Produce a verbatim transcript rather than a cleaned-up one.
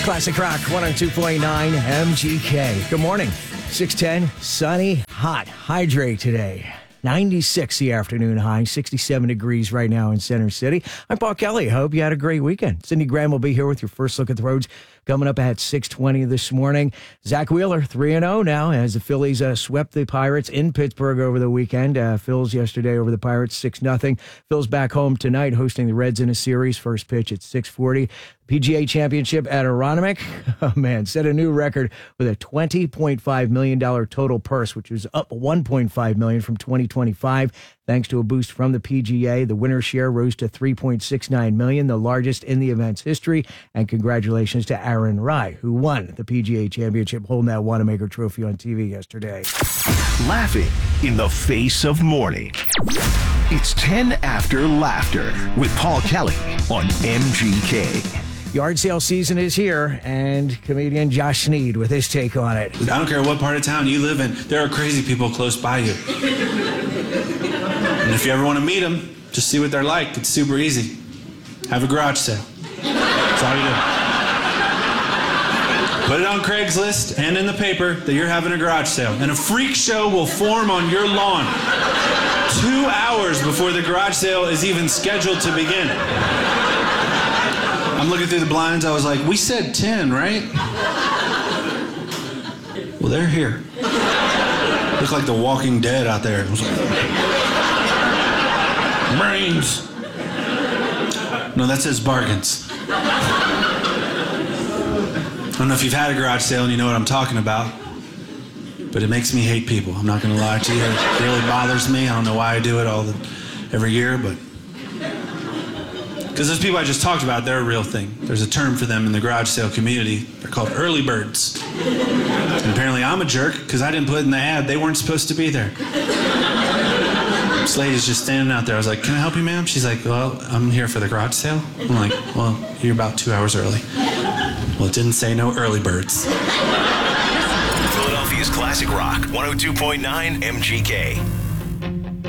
Classic Rock one oh two point nine M G K. Good morning. six ten, sunny, hot. Hydrate today. ninety-six the afternoon high, sixty-seven degrees right now in Center City. I'm Paul Kelly. Hope you had a great weekend. Cindy Graham will be here with your first look at the roads coming up at six twenty this morning. Zach Wheeler, three and oh now as the Phillies uh, swept the Pirates in Pittsburgh over the weekend. Uh, Phils yesterday over the Pirates, six nothing. Phils back home tonight hosting the Reds in a series. First pitch at six forty. P G A Championship at Aronimink, oh man, set a new record with a twenty point five million dollars total purse, which was up one point five million dollars from twenty twenty-five. Thanks to a boost from the P G A, the winner's share rose to three point six nine million dollars, the largest in the event's history. And congratulations to Aaron Rai, who won the P G A Championship, holding that Wanamaker trophy on T V yesterday. Laughing in the face of morning. It's ten after Laughter with Paul Kelly on M G K. Yard sale season is here, and comedian Josh Sneed with his take on it. I don't care what part of town you live in, there are crazy people close by you. And if you ever want to meet them, just see what they're like. It's super easy. Have a garage sale. That's all you do. Put it on Craigslist and in the paper that you're having a garage sale, and a freak show will form on your lawn two hours before the garage sale is even scheduled to begin. I'm looking through the blinds. I was like, we said ten, right? Well, they're here. Look like the Walking Dead out there. I was like, brains. No, that says bargains. I don't know if you've had a garage sale and you know what I'm talking about, but it makes me hate people. I'm not going to lie to you. It really bothers me. I don't know why I do it all the, every year, but... Because those people I just talked about, they're a real thing. There's a term for them in the garage sale community. They're called early birds. And apparently I'm a jerk because I didn't put in the ad. They weren't supposed to be there. This lady's just standing out there. I was like, can I help you, ma'am? She's like, well, I'm here for the garage sale. I'm like, well, you're about two hours early. Well, it didn't say no early birds. Philadelphia's Classic Rock one oh two point nine M G K.